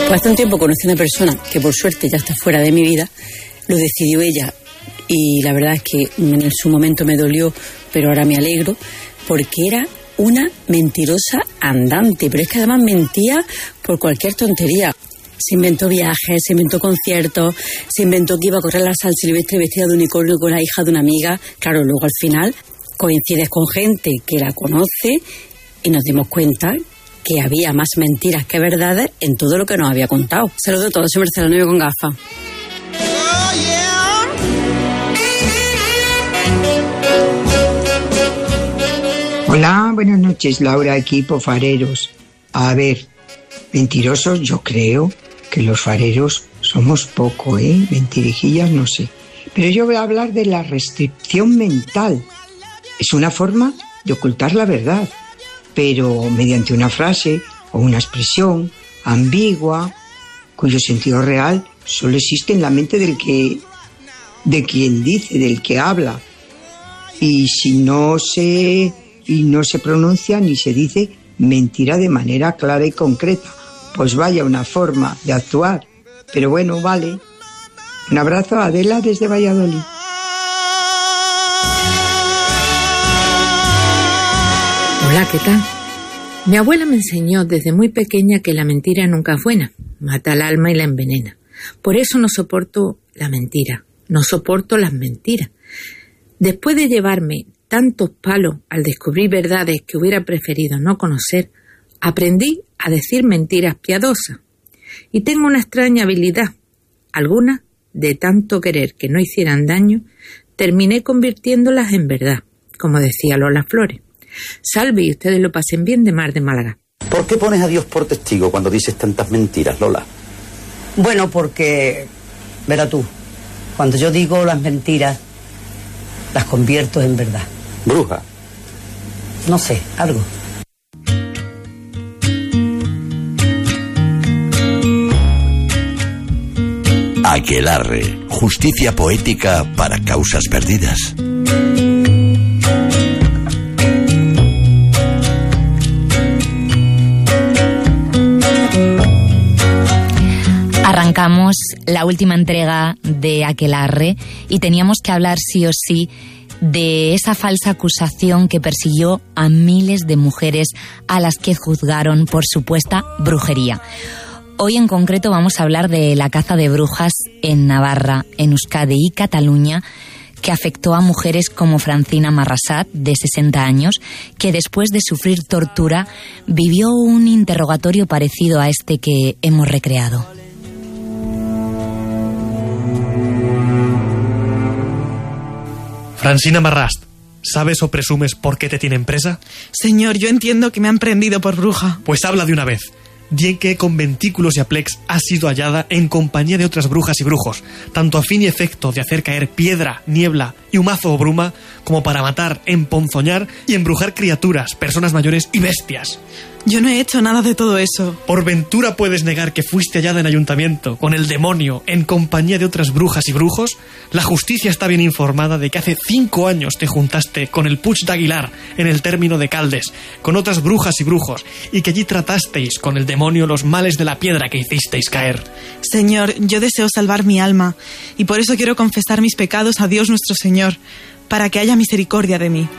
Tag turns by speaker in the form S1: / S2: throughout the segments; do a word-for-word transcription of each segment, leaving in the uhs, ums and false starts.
S1: Pues hace un tiempo conocí a una persona que por suerte ya está fuera de mi vida. Lo decidió ella y la verdad es que en su momento me dolió, pero ahora me alegro, porque era una mentirosa andante, pero es que además mentía por cualquier tontería. Se inventó viajes, se inventó conciertos, se inventó que iba a correr la San Silvestre vestida de unicornio con la hija de una amiga. Claro, luego al final coincides con gente que la conoce y nos dimos cuenta que había más mentiras que verdades en todo lo que nos había contado. Saludos a todos, soy Marcela Novio con gafas.
S2: Hola, buenas noches, Laura, equipo, fareros. A ver, mentirosos yo creo que los fareros somos poco, ¿eh? Mentirijillas no sé. Pero yo voy a hablar de la restricción mental. Es una forma de ocultar la verdad, pero mediante una frase o una expresión ambigua, cuyo sentido real solo existe en la mente del que, de quien dice, del que habla. Y si no se, y no se pronuncia ni se dice mentira de manera clara y concreta, pues vaya una forma de actuar. Pero bueno, vale. Un abrazo, Adela, desde Valladolid.
S3: Hola, ¿qué tal? Mi abuela me enseñó desde muy pequeña que la mentira nunca es buena, mata al alma y la envenena. Por eso no soporto la mentira, no soporto las mentiras. Después de llevarme tantos palos al descubrir verdades que hubiera preferido no conocer, aprendí a decir mentiras piadosas. Y tengo una extraña habilidad. Algunas, de tanto querer que no hicieran daño, terminé convirtiéndolas en verdad, como decía Lola Flores. Salve y ustedes lo pasen bien de Mar de Málaga.
S4: ¿Por qué pones a Dios por testigo cuando dices tantas mentiras, Lola?
S5: Bueno, porque, verás tú, cuando yo digo las mentiras, las convierto en verdad.
S4: ¿Bruja?
S5: No sé, algo.
S6: Aquelarre, justicia poética para causas perdidas.
S7: Arrancamos la última entrega de Aquelarre y teníamos que hablar sí o sí de esa falsa acusación que persiguió a miles de mujeres a las que juzgaron por supuesta brujería. Hoy en concreto vamos a hablar de la caza de brujas en Navarra, en Euskadi y Cataluña, que afectó a mujeres como Francina Marrasat, de sesenta años, que después de sufrir tortura vivió un interrogatorio parecido a este que hemos recreado.
S8: Francina Marrast, ¿sabes o presumes por qué te tienen presa?
S9: Señor, yo entiendo que me han prendido por bruja.
S8: Pues habla de una vez. Di en qué conventículos y aplex has sido hallada en compañía de otras brujas y brujos, tanto a fin y efecto de hacer caer piedra, niebla y humazo o bruma, como para matar, emponzoñar y embrujar criaturas, personas mayores y bestias.
S9: Yo no he hecho nada de todo eso.
S8: ¿Por ventura puedes negar que fuiste hallada en ayuntamiento, con el demonio, en compañía de otras brujas y brujos? La justicia está bien informada de que hace cinco años te juntaste con el Puig d'Aguilar, en el término de Caldes, con otras brujas y brujos, y que allí tratasteis con el demonio los males de la piedra que hicisteis caer.
S9: Señor, yo deseo salvar mi alma, y por eso quiero confesar mis pecados a Dios nuestro Señor, para que haya misericordia de mí.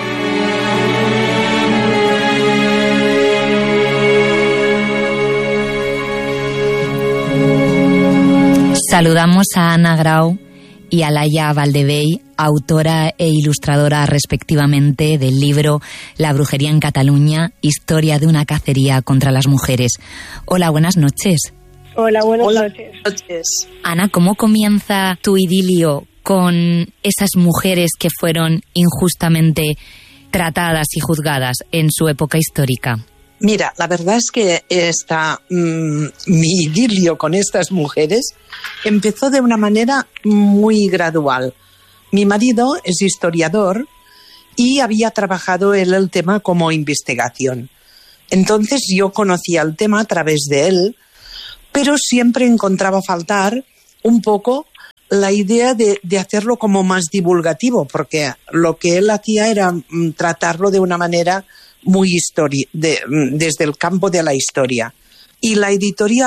S7: Saludamos a Ana Grau y a Laia Valdevey, autora e ilustradora respectivamente del libro La brujería en Cataluña, historia de una cacería contra las mujeres. Hola, buenas noches.
S10: Hola, buenas
S11: Hola,
S10: noches.
S11: noches.
S7: Ana, ¿cómo comienza tu idilio con esas mujeres que fueron injustamente tratadas y juzgadas en su época histórica?
S11: Mira, la verdad es que esta, mmm, mi idilio con estas mujeres empezó de una manera muy gradual. Mi marido es historiador y había trabajado en el tema como investigación. Entonces yo conocía el tema a través de él, pero siempre encontraba faltar un poco la idea de, de hacerlo como más divulgativo, porque lo que él hacía era mm, tratarlo de una manera muy histori- de, desde el campo de la historia. Y la editorial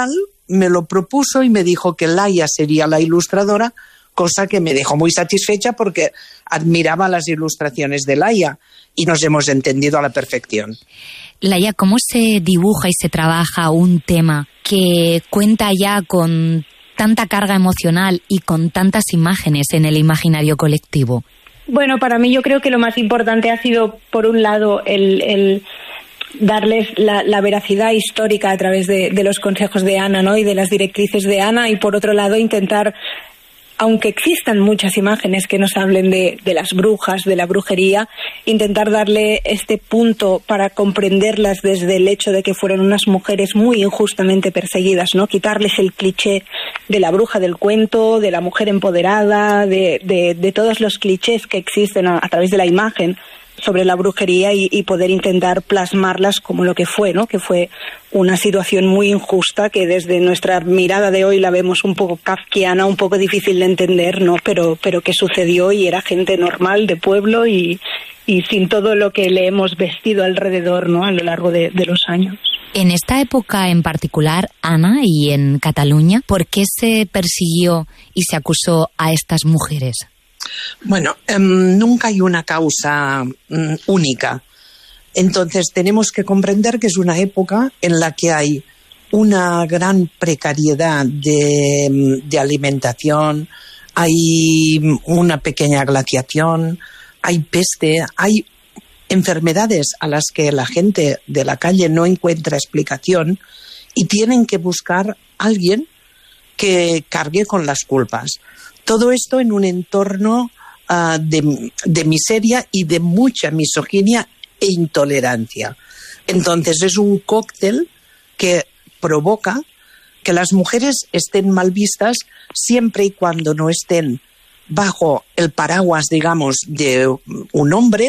S11: me lo propuso y me dijo que Laia sería la ilustradora, cosa que me dejó muy satisfecha porque admiraba las ilustraciones de Laia y nos hemos entendido a la perfección.
S7: Laia, ¿cómo se dibuja y se trabaja un tema que cuenta ya con tanta carga emocional y con tantas imágenes en el imaginario colectivo?
S10: Bueno, para mí yo creo que lo más importante ha sido, por un lado, el, el darles la, la veracidad histórica a través de, de los consejos de Ana, ¿no? Y de las directrices de Ana, y por otro lado intentar, aunque existan muchas imágenes que nos hablen de, de las brujas, de la brujería, intentar darle este punto para comprenderlas desde el hecho de que fueron unas mujeres muy injustamente perseguidas, ¿no? Quitarles el cliché de la bruja del cuento, de la mujer empoderada, de, de, de todos los clichés que existen a, a través de la imagen sobre la brujería y, y poder intentar plasmarlas como lo que fue, ¿no? Que fue una situación muy injusta que desde nuestra mirada de hoy la vemos un poco kafkiana, un poco difícil de entender, ¿no? Pero, pero que sucedió y era gente normal de pueblo y, y sin todo lo que le hemos vestido alrededor, ¿no? A lo largo de, de los años.
S7: En esta época en particular, Ana, y en Cataluña, ¿por qué se persiguió y se acusó a estas mujeres?
S11: Bueno, um, nunca hay una causa um, única. Entonces tenemos que comprender que es una época en la que hay una gran precariedad de, de alimentación, hay una pequeña glaciación, hay peste, hay enfermedades a las que la gente de la calle no encuentra explicación y tienen que buscar a alguien que cargue con las culpas. Todo esto en un entorno uh, de, de miseria y de mucha misoginia e intolerancia. Entonces es un cóctel que provoca que las mujeres estén mal vistas siempre y cuando no estén bajo el paraguas, digamos, de un hombre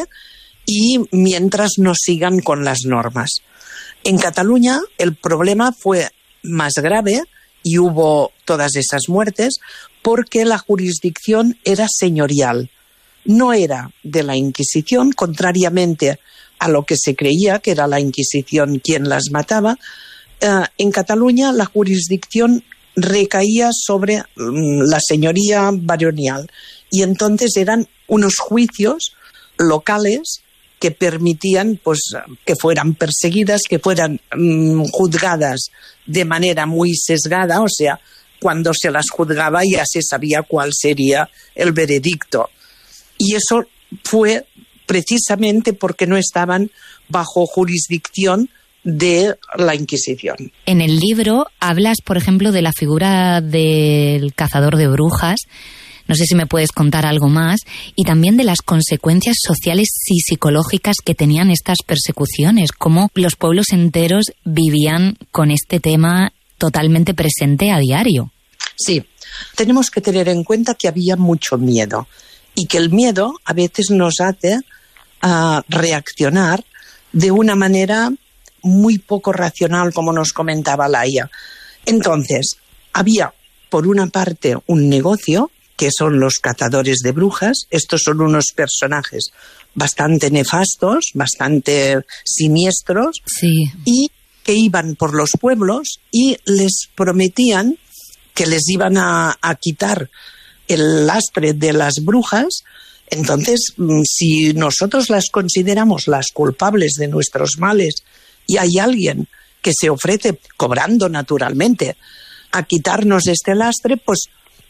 S11: y mientras no sigan con las normas. En Cataluña el problema fue más grave y hubo todas esas muertes porque la jurisdicción era señorial, no era de la Inquisición, contrariamente a lo que se creía que era la Inquisición quien las mataba. Uh, en Cataluña la jurisdicción recaía sobre um, la señoría baronial y entonces eran unos juicios locales que permitían pues que fueran perseguidas, que fueran um, juzgadas de manera muy sesgada, o sea, cuando se las juzgaba ya se sabía cuál sería el veredicto. Y eso fue precisamente porque no estaban bajo jurisdicción de la Inquisición.
S7: En el libro hablas, por ejemplo, de la figura del cazador de brujas. No sé si me puedes contar algo más. Y también de las consecuencias sociales y psicológicas que tenían estas persecuciones. Cómo los pueblos enteros vivían con este tema totalmente presente a diario.
S11: Sí, tenemos que tener en cuenta que había mucho miedo y que el miedo a veces nos hace uh, reaccionar de una manera muy poco racional, como nos comentaba Laia. Entonces, había por una parte un negocio, que son los cazadores de brujas. Estos son unos personajes bastante nefastos, bastante siniestros,
S7: sí.
S11: Y que iban por los pueblos y les prometían que les iban a, a quitar el lastre de las brujas. Entonces, si nosotros las consideramos las culpables de nuestros males y hay alguien que se ofrece, cobrando naturalmente, a quitarnos este lastre, pues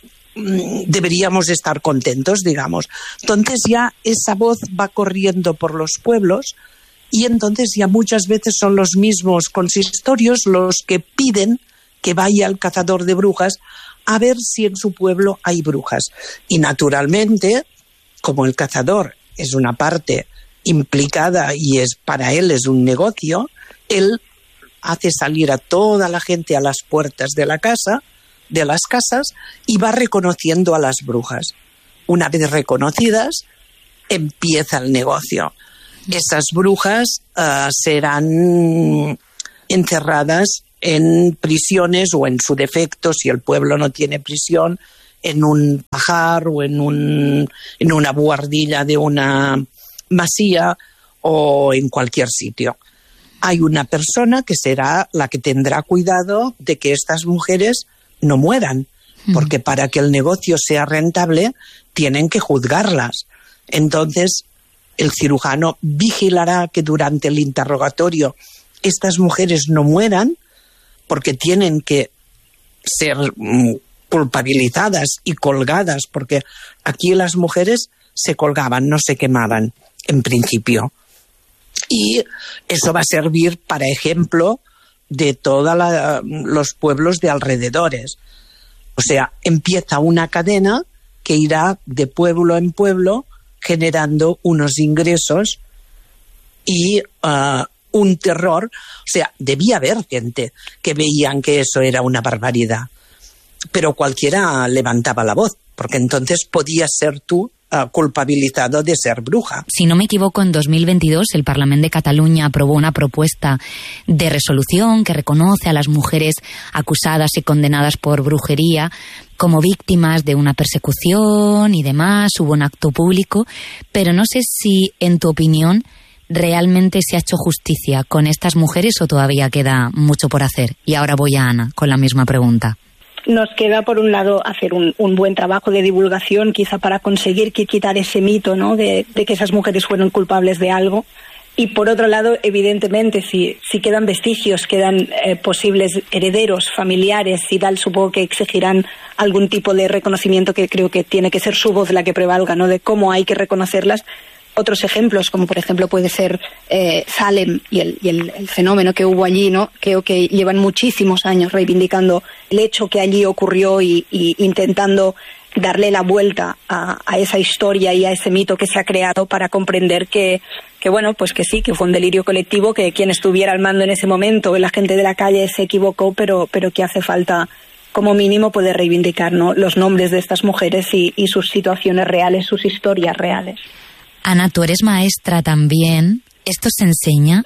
S11: deberíamos estar contentos, digamos. Entonces ya esa voz va corriendo por los pueblos y entonces ya muchas veces son los mismos consistorios los que piden que vaya al cazador de brujas a ver si en su pueblo hay brujas. Y naturalmente, como el cazador es una parte implicada y es para él es un negocio, él hace salir a toda la gente a las puertas de la casa, de las casas, y va reconociendo a las brujas. Una vez reconocidas, empieza el negocio. Esas brujas uh, serán encerradas en prisiones o, en su defecto, si el pueblo no tiene prisión, en un pajar o en, un, en una buhardilla de una masía o en cualquier sitio. hay una persona que será la que tendrá cuidado de que estas mujeres no mueran, porque para que el negocio sea rentable tienen que juzgarlas. Entonces, el cirujano vigilará que durante el interrogatorio estas mujeres no mueran, porque tienen que ser mm, culpabilizadas y colgadas, porque aquí las mujeres se colgaban, no se quemaban, en principio. Y eso va a servir para ejemplo de todos los pueblos de alrededores. O sea, empieza una cadena que irá de pueblo en pueblo generando unos ingresos y uh, un terror. O sea, debía haber gente que veían que eso era una barbaridad. Pero cualquiera levantaba la voz, porque entonces podías ser tú uh, culpabilizado de ser bruja.
S7: Si no me equivoco, en dos mil veintidós el Parlamento de Cataluña aprobó una propuesta de resolución que reconoce a las mujeres acusadas y condenadas por brujería como víctimas de una persecución y demás. Hubo un acto público, pero no sé si, en tu opinión, realmente se ha hecho justicia con estas mujeres o todavía queda mucho por hacer. Y ahora voy a Ana con la misma pregunta.
S10: Nos queda, por un lado, hacer un, un buen trabajo de divulgación, quizá para conseguir quitar ese mito, ¿no?, de, de que esas mujeres fueron culpables de algo. Y por otro lado, evidentemente, si, si quedan vestigios, quedan eh, posibles herederos, familiares y tal, supongo que exigirán algún tipo de reconocimiento, que creo que tiene que ser su voz la que prevalga, ¿no?, de cómo hay que reconocerlas. Otros ejemplos, como por ejemplo puede ser eh, Salem y, el, y el, el fenómeno que hubo allí, ¿no? Creo que llevan muchísimos años reivindicando el hecho que allí ocurrió y, y intentando darle la vuelta a, a esa historia y a ese mito que se ha creado para comprender que, que, bueno, pues que sí, que fue un delirio colectivo, que quien estuviera al mando en ese momento, la gente de la calle, se equivocó, pero, pero que hace falta, como mínimo, poder reivindicar, ¿no?, los nombres de estas mujeres y, y sus situaciones reales, sus historias reales.
S7: Ana, tú eres maestra también. ¿Esto se enseña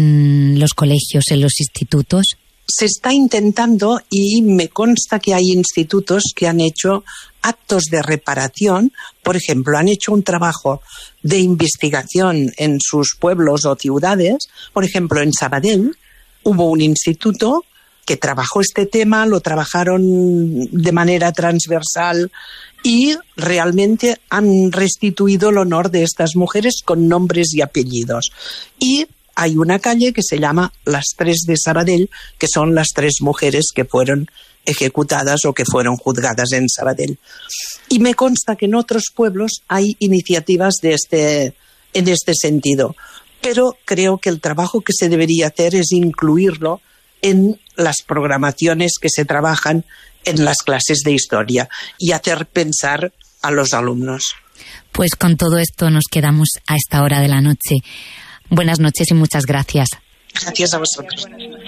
S7: en los colegios, en los institutos?
S11: Se está intentando y me consta que hay institutos que han hecho actos de reparación. Por ejemplo, han hecho un trabajo de investigación en sus pueblos o ciudades. Por ejemplo, en Sabadell hubo un instituto que trabajó este tema, lo trabajaron de manera transversal y realmente han restituido el honor de estas mujeres con nombres y apellidos. Y hay una calle que se llama Las Tres de Sabadell, que son las tres mujeres que fueron ejecutadas o que fueron juzgadas en Sabadell. Y me consta que en otros pueblos hay iniciativas de este, en este sentido. Pero creo que el trabajo que se debería hacer es incluirlo en las programaciones que se trabajan en las clases de historia y hacer pensar a los alumnos.
S7: Pues con todo esto nos quedamos a esta hora de la noche. Buenas noches y muchas gracias.
S11: Gracias a vosotros.